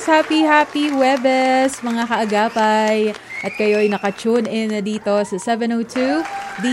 Happy Webes, mga kaagapay. At kayo ay naka-tune in na dito sa 702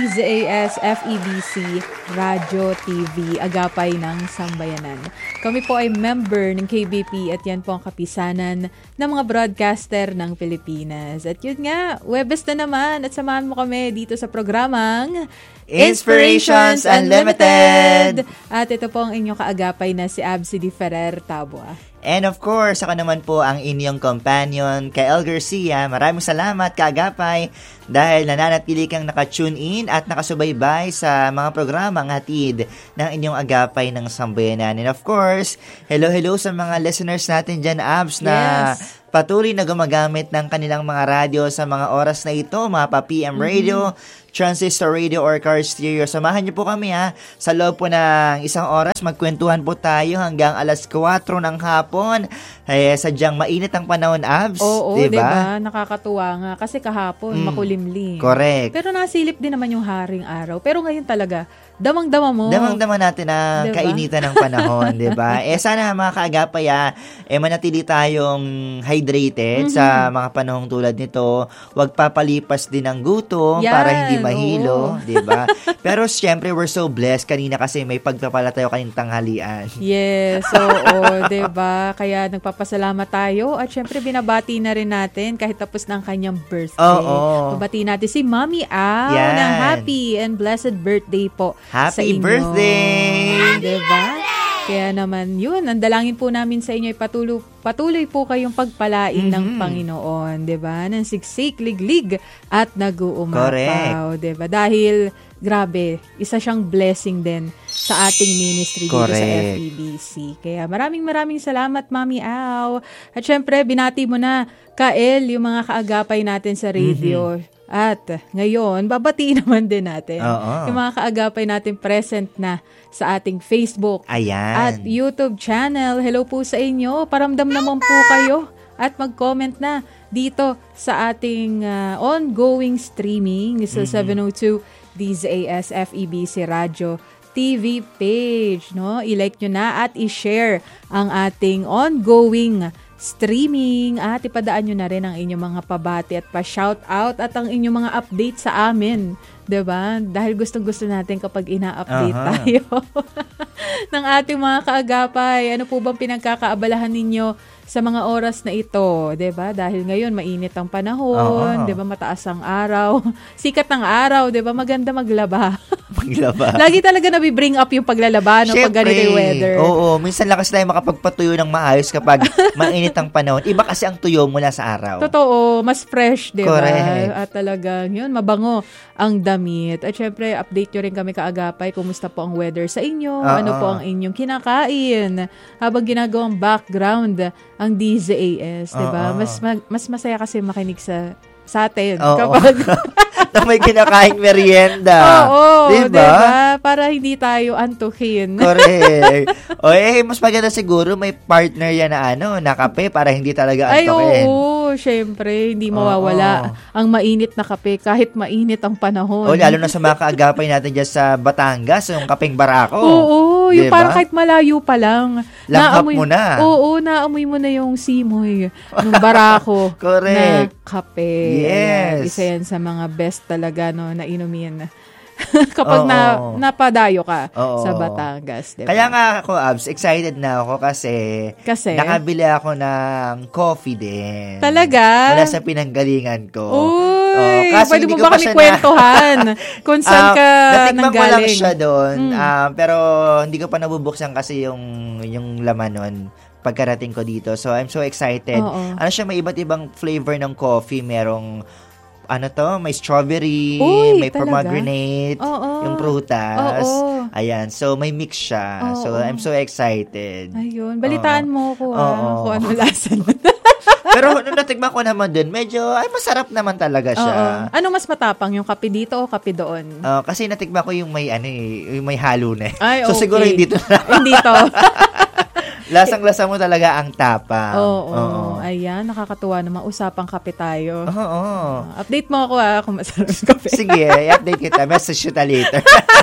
DZAS FEBC Radio TV, Agapay ng Sambayanan. Kami po ay member ng KBP at yan po ang kapisanan ng mga broadcaster ng Pilipinas. At yun nga, Webes na naman at samahan mo kami dito sa programang Inspirations Unlimited! At ito po ang inyong kaagapay na si Absi Di Ferrer Tabua. And of course, ako naman po ang inyong companion, Kael Garcia. Maraming salamat, kaagapay, dahil nananatili kang nakatune in at nakasubaybay sa mga programang hatid ng inyong agapay ng sambayanan. And of course, hello sa mga listeners natin dyan, Abs, na patuloy na gumagamit ng kanilang mga radyo sa mga oras na ito, mga pa-PM radio, transistor radio or car stereo. Samahan niyo po kami sa loob po ng isang oras. Magkwentuhan po tayo hanggang alas 4 ng hapon. Sadyang mainit ang panahon, Abs. Oo, diba? Nakakatuwa nga. Kasi kahapon, makulimlim. Correct. Pero nasilip din naman yung haring araw. Pero ngayon talaga, damang-dama mo. Damang-dama natin na diba? Kainitan ng panahon, diba? Sana mga kaagapay, manatili tayong hydrated sa mga panahong tulad nito. Huwag papalipas din ng gutom para hindi mahilo, diba? Pero syempre, we're so blessed. Kanina kasi may pagpapala tayo kaning tanghalian. Yes, oo, diba? Kaya nagpapasalamat tayo at syempre binabati na rin natin kahit tapos ng kanyang birthday. Babati natin si Mommy Al ng happy and blessed birthday po. Happy birthday! Diba? Kaya naman yun, ang dalangin po namin sa inyo ay patuloy po kayong pagpalain ng Panginoon, diba? Nang siksik, liglig at nag-uumapaw, diba? Dahil, grabe, isa siyang blessing din sa ating ministry dito sa FEBC. Kaya maraming salamat, Mami Au. At syempre, binati mo na, Kael, yung mga kaagapay natin sa radio. At ngayon, babatiin naman din natin yung mga kaagapay natin present na sa ating Facebook at YouTube channel. Hello po sa inyo. Paramdam naman po kayo at mag-comment na dito sa ating ongoing streaming sa 702 DZAS FEBC Radio TV page. No? I-like nyo na at i-share ang ating ongoing streaming at ipadaan nyo na rin ang inyong mga pabati at pa-shoutout at ang inyong mga update sa amin. Diba? Dahil gustong-gusto natin kapag ina-update tayo ng ating mga kaagapay. Ano po bang pinagkakaabalahan ninyo sa mga oras na ito? Diba? Dahil ngayon, mainit ang panahon. Diba? Mataas ang araw. Sikat ng araw. Diba? Maganda maglaba. Lagi talaga nabibring up yung paglalaba no, pag ganito yung weather. Oo. Minsan lang kasi tayo makapagpatuyo ng maayos kapag mainit ang panahon. Iba kasi ang tuyo mula sa araw. Totoo. Mas fresh, diba? Correct. At talagang yun, mabango ang damit. At syempre, update nyo rin kami kaagapay. Kumusta po ang weather sa inyo? Ano po ang inyong kinakain? Habang ginagawang background ang DZAS, diba? Mas masaya kasi makinig sa atin. Kapag na may kinakaing merienda. Diba? Para hindi tayo antukin. Correct. Mas maganda siguro may partner yan na kape para hindi talaga antukin. Syempre, hindi mawawala ang mainit na kape kahit mainit ang panahon. Lalo na sa mga kaagapay natin dyan sa Batangas, yung kapeng barako. Yung parang kahit malayo pa lang. Langhap mo na. Naamoy mo na yung simoy ng barako na kape. Yes. Isa yan sa mga best talaga na inumin. Kapag napadayo ka sa Batangas. Diba? Kaya nga ako, Abs, excited na ako kasi nakabili ako ng coffee din. Talaga? Mula sa pinanggalingan ko. Pwede mo ba kami kwentuhan kung saan ka nanggaling? Natikman ko lang siya doon. Pero hindi ko pa nabubuksan kasi yung laman nun pagkarating ko dito. So, I'm so excited. Ano siya, may iba't ibang flavor ng coffee. Merong may strawberry, may pomegranate, yung prutas. Ayan, so may mix siya. So, I'm so excited. Ayun, balitaan mo ko kung ano lasa nun. Pero nung natikman ko naman dun, medyo, masarap naman talaga siya. Ano mas matapang, yung kape dito o kape doon? Kasi natikman ko yung may halo na. Ay, so, siguro hindi to na. Hindi to. Lasang-lasa mo talaga ang tapang. Oo. Ayan, nakakatuwa naman. Usapang kape tayo. Oo. Update mo ako kung masarap yung kape. Sige, i-update kita. Message kita later.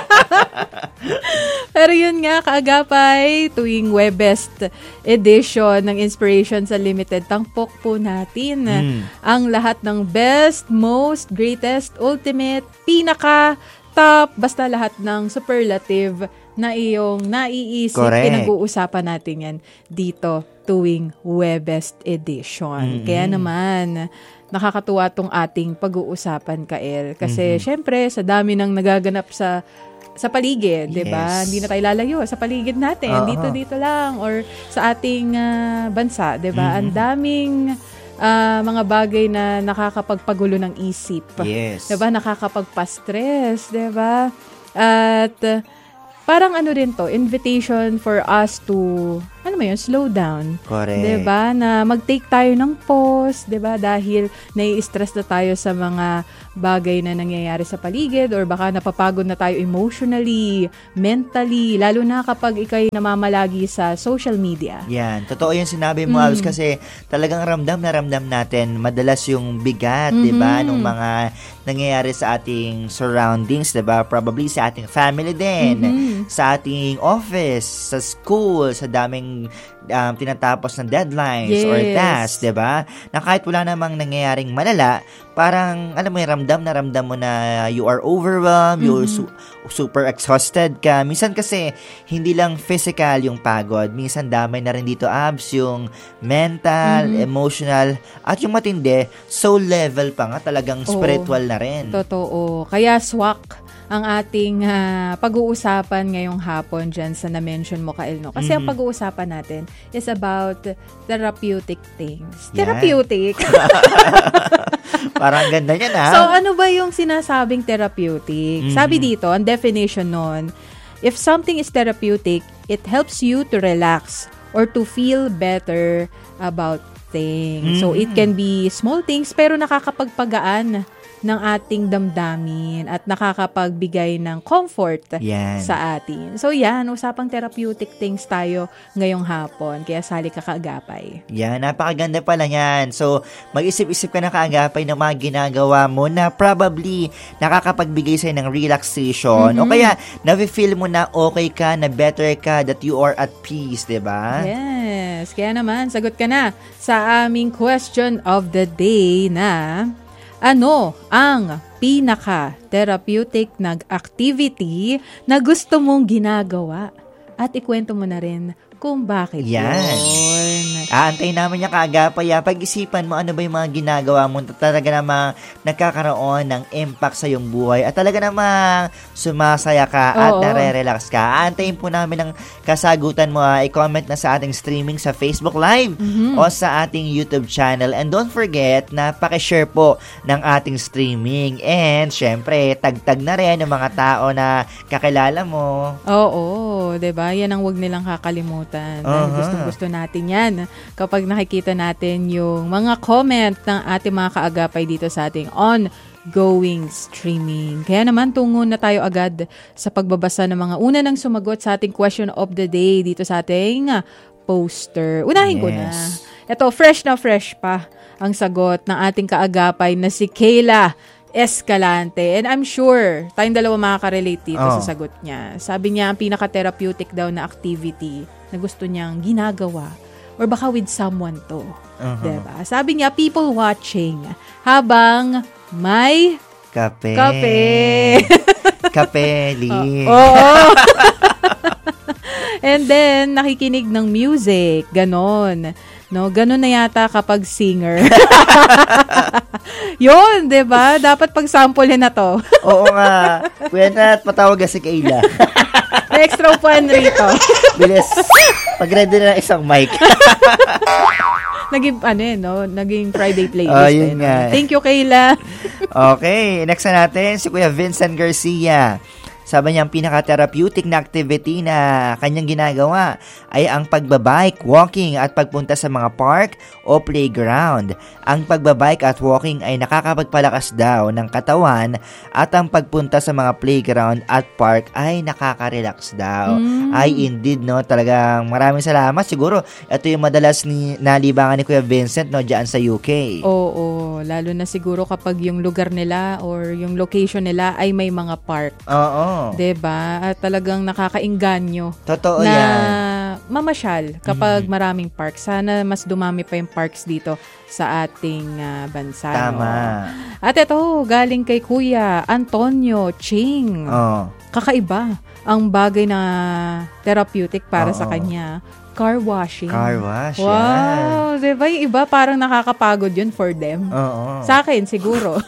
Pero yun nga, kaagapay, tuwing Webest edition ng Inspiration sa Limited, tampok po natin ang lahat ng best, most, greatest, ultimate, pinaka, top, basta lahat ng superlative na iyong naiisip. Correct. Pinag-uusapan natin yan dito tuwing Webest edition. Kaya naman, nakakatuwa tong ating pag-uusapan, Kael. Kasi syempre, sa dami ng nagaganap sa paligid, 'di ba? Hindi na tayo lalayo sa paligid natin. Dito lang or sa ating bansa, 'di ba? Ang daming mga bagay na nakakapagpagulo ng isip. Yes. 'Di ba? Nakakapagpa-stress, 'di ba? At parang ano rin to, invitation for us to, slow down. Correct. 'Di ba? Na mag-take tayo ng pause, 'di ba? Dahil nai-stress na tayo sa mga bagay na nangyayari sa paligid or baka napapagod na tayo emotionally, mentally, lalo na kapag ikay namamalagi sa social media. Yan. Totoo yung sinabi mo, Alves, kasi talagang ramdam na ramdam natin madalas yung bigat, di ba, nung mga nangyayari sa ating surroundings, di ba? Probably sa ating family din, sa ating office, sa school, sa daming tinatapos ng deadlines or tasks, di ba? Na kahit wala namang nangyayaring malala, parang, alam mo yung ramdam mo na you are overwhelmed, you're super exhausted ka. Minsan kasi, hindi lang physical yung pagod. Minsan damay na rin dito, Abs, yung mental, emotional, at yung matindi, soul level pa nga, talagang spiritual na rin. Totoo. Kaya swak ang ating pag-uusapan ngayong hapon dyan sa na-mention mo, Kael, no? Kasi ang pag-uusapan natin is about therapeutic things. Yan. Therapeutic. Parang ganda yan, ha? So, ano ba yung sinasabing therapeutic? Sabi dito, ang definition nun, if something is therapeutic, it helps you to relax or to feel better about things. So, it can be small things, pero nakakapagpagaan ng ating damdamin at nakakapagbigay ng comfort sa atin. So yan, usapang therapeutic things tayo ngayong hapon. Kaya sali ka, kaagapay. Yan, napakaganda pala yan. So, mag-isip-isip ka na, kaagapay, ng mga ginagawa mo na probably nakakapagbigay sa'yo ng relaxation o kaya na-feel mo na okay ka, na better ka, that you are at peace, diba? Yes. Kaya naman, sagot ka na sa aming question of the day na ano ang pinaka-therapeutic na activity na gusto mong ginagawa? At ikwento mo na rin kung bakit yun. Aantayin namin niya, kaagapay. Pag-isipan mo ano ba yung mga ginagawa mo talaga namang nagkakaroon ng impact sa iyong buhay at talaga namang sumasaya ka at nare-relax ka. Aantayin po namin ang kasagutan mo. I-comment na sa ating streaming sa Facebook Live o sa ating YouTube channel. And don't forget na pakishare po ng ating streaming. And syempre, tagtag na rin ng mga tao na kakilala mo. Oo, diba? Yan ang wag nilang kakalimutan. Dahil gustong-gusto natin yan kapag nakikita natin yung mga comment ng ating mga kaagapay dito sa ating ongoing streaming. Kaya naman, tungo na tayo agad sa pagbabasa ng mga una nang sumagot sa ating question of the day dito sa ating poster. Unahin ko na. Ito, fresh na fresh pa ang sagot ng ating kaagapay na si Kayla Escalante. And I'm sure tayong dalawa makaka-relate dito sa sagot niya. Sabi niya, ang pinaka-therapeutic daw na activity na gusto niyang ginagawa or baka with someone to. Diba? Sabi niya, people watching habang may kape. Kape, Lee. Oo. And then, nakikinig ng music. Ganon. No, ganun na yata kapag singer. Yun, 'di ba? Dapat pag-samplehin na 'to. Oo nga. Kuya, patawag si Kayla. May extra upuan rito. Bilis. Pag-ready na isang mic. Naging Friday playlist. Yun nga. Thank you, Kayla. Okay, next na natin si Kuya Vincent Garcia. Sabi niya, ang pinaka-therapeutic na activity na kanyang ginagawa ay ang pagbabike, walking at pagpunta sa mga park o playground. Ang pagbabike at walking ay nakakapagpalakas daw ng katawan at ang pagpunta sa mga playground at park ay nakaka-relax daw. Ay indeed, no? Talagang maraming salamat. Siguro, ito yung madalas nalibangan ni Kuya Vincent, no? Diyan sa UK. Oo, lalo na siguro kapag yung lugar nila or yung location nila ay may mga park. Oo. 'Di ba? At talagang nakakainganyo. Totoo na yan. mamasyal kapag maraming park. Sana mas dumami pa yung parks dito sa ating bansa. Tama. No? At ito, galing kay Kuya Antonio Ching. Kakaiba ang bagay na therapeutic para sa kanya. Car washing. Car wash, wow, diba? Yung iba parang nakakapagod yun for them. Oo. Sa akin, siguro.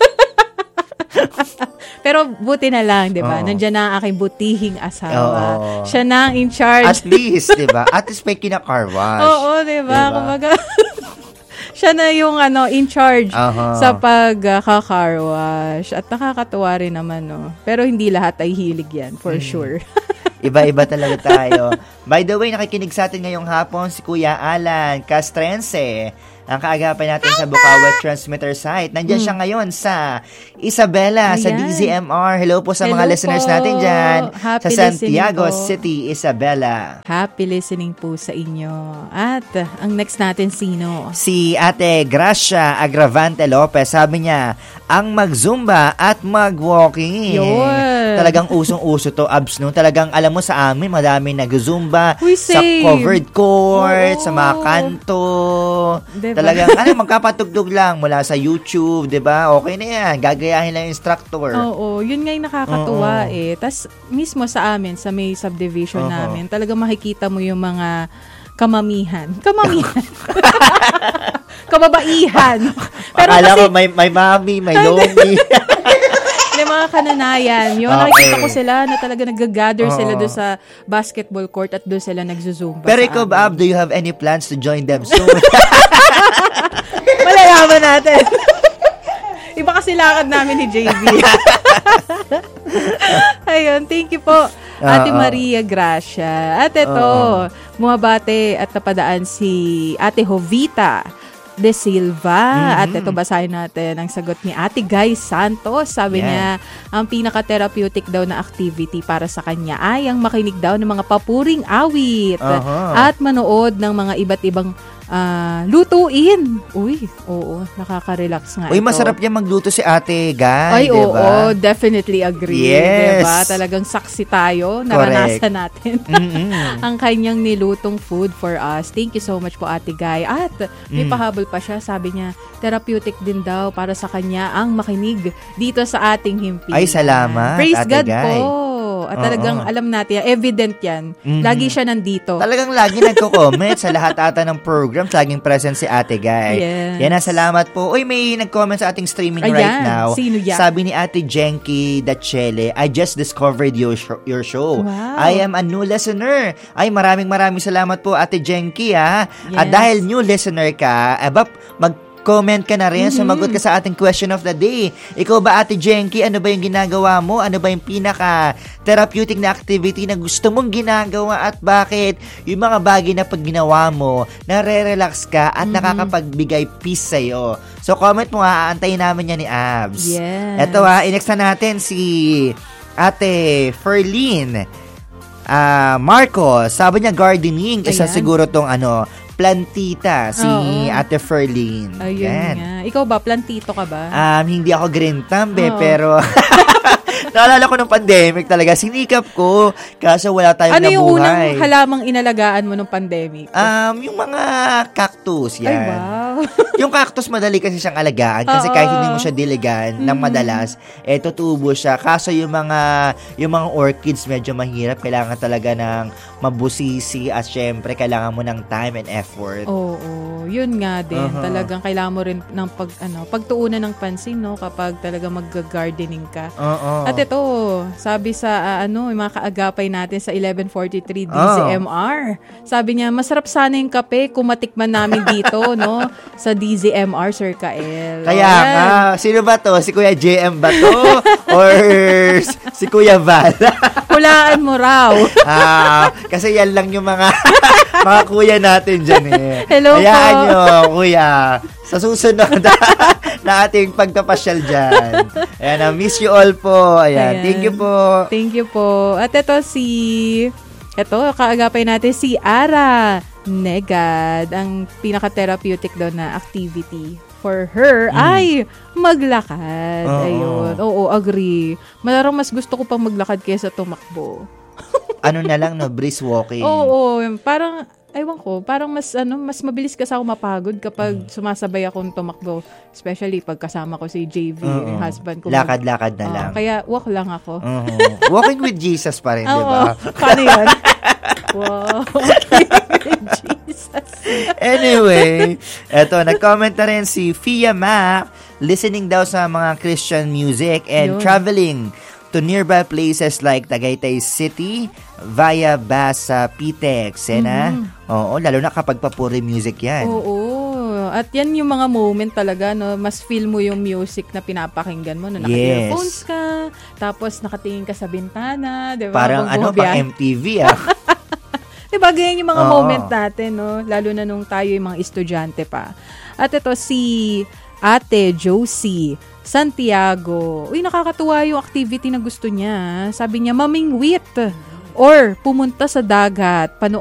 Pero buti na lang, diba? Nandiyan na ang aking butihing asawa. Siya na ang in charge. At least, diba? At least may kina-car wash. Oo, diba? Kumbaga, siya na yung in charge sa pag-car wash. At nakakatuwa rin naman, no? Pero hindi lahat ay hilig yan, for sure. Iba-iba talaga tayo. By the way, nakikinig sa atin ngayong hapon si Kuya Alan Castrense. Ang kaagapay natin sa Bukawi Transmitter site. Nandiyan siya ngayon sa Isabela, sa DZMR. Hello po sa mga listeners natin dyan. Sa Santiago City, Isabela. Happy listening po sa inyo. At ang next natin sino? Si Ate Gracia Agravante Lopez. Sabi niya, ang mag-zumba at mag-walking. Yun. Talagang usong-uso to, abs, no? Talagang alam mo sa amin, madaming nag-zumba sa same. covered court, sa mga kanto. Diba? Talagang, magkapatugtog lang mula sa YouTube, diba? Okay na yan. Gagayahin lang yung instructor. Oo, yun nga yung nakakatuwa eh. Tas mismo sa amin, sa may subdivision namin, talagang makikita mo yung mga kamamihan. Kababaihan. Pero akala kasi, ko may mami, may lomi. yung mga kananayan, yun, nakikita ko sila na talaga nag-gather sila doon sa basketball court at doon sila nagzuzumba. Pero ikaw, Ab, do you have any plans to join them soon? Malalaman natin. Iba kasi lakad namin ni JB. Ayun, thank you po, Ate Maria Gracia. At ito, bumabate at napadaan si Ate Jovita De Silva. At ito, basahin natin ang sagot ni Ate Guy Santos. Sabi niya, ang pinaka-therapeutic daw na activity para sa kanya ay ang makinig daw ng mga papuring awit at manood ng mga iba't ibang lutuin. Uy, oo, nakaka-relax nga. Uy, ito. masarap niya magluto si Ate Guy, ay, diba? oo, definitely agree. Yes. Diba? Talagang saksi tayo. Naranasan natin ang kanyang nilutong food for us. Thank you so much po, Ate Guy. At may pahabol pa siya. Sabi niya, therapeutic din daw para sa kanya ang makinig dito sa ating himpilan. Ay, salamat, Praise Ate God Guy. po. At talagang alam natin, evident yan. Lagi siya nandito. Talagang lagi nagko-comment sa lahat ata ng programs. Laging present si Ate Guy. Yes. Yan, salamat po. Uy, may nag-comment sa ating streaming right now. Sino yan? Sabi ni Ate Jenky Dachele, I just discovered your show. Wow. I am a new listener. Ay, maraming salamat po, Ate Jenky, ha? Yes. At dahil new listener ka, comment ka na rin, sumagot ka sa ating question of the day. Ikaw ba, Ate Jenky, ano ba yung ginagawa mo? Ano ba yung pinaka-therapeutic na activity na gusto mong ginagawa at bakit? Yung mga bagay na pag ginawa mo, nare-relax ka at nakakapagbigay peace sa'yo. So, comment mo, aantayin namin yan ni Abs. Yes. Ito inext na natin si Ate Ferlin Marcos. Sabi niya gardening. Isa siguro tong plantita, si Ate Ferlin. Ayun nga. Ikaw ba, plantito ka ba? Hindi ako green thumb pero naalala ko ng pandemic talaga. Sinikap ko, kaso wala tayong nabuhay. Ano yung unang halamang inalagaan mo nung pandemic? Yung mga cactus, yan. Ay, wow. Yung cactus, madali kasi siyang alagaan. Kasi kahit hindi mo siya diligan ng madalas, tutubo siya. Kaso yung mga orchids, medyo mahirap. Kailangan talaga ng mabusisi at syempre, kailangan mo ng time and effort. Oo, yun nga din. Talagang kailangan mo rin ng pagtuunan ng pansin, no? Kapag talaga mag-gardening ka. At ito, sabi sa yung mga kaagapay natin sa 1143 DZMR. Sabi niya, masarap sana yung kape kung matikman namin dito, no? sa DZMR, Sir Kael. Kaya nga, sino ba to? Si Kuya JM ba to? Or si Kuya Val? Hulaan mo raw. Kasi yan lang yung mga mga kuya natin dyan eh. Hello Hayaan po. nyo, kuya. Sa susunod na ating pagpapasyal dyan. Ayan, miss you all po. Ayan. Thank you po. Thank you po. At ito, kaagapay natin si Ara Negad. Ang pinaka-therapeutic daw na activity for her ay maglakad. Ayun. Oo, agree. Malarang mas gusto ko pang maglakad kaysa tumakbo. Ano na lang, no? Brisk walking. Oo, parang, aywan ko, parang mas mabilis kasi ako mapagod kapag sumasabay akong tumakbo. Especially pag kasama ko si JV, yung husband ko. Lakad-lakad na lang. Kaya walk lang ako. Walking with Jesus pa rin, di ba? Paano yun? Walking with Jesus. Anyway, eto, nag-comment na rin si Fia Mac, listening daw sa mga Christian music and traveling to nearby places like Tagaytay City via bus sa PTEX. Oo, lalo na kapag papuri music yan. Oo. At yan yung mga moment talaga, no? Mas feel mo yung music na pinapakinggan mo. No? Naka-earphones ka, tapos nakatingin ka sa bintana. Diba? Parang pang MTV Diba, ganyan yung mga moment natin, no? Lalo na nung tayo yung mga estudyante pa. At ito si Ate Josie Santiago. Uy, nakakatuwa yung activity na gusto niya. Sabi niya, mamingwit or pumunta sa dagat,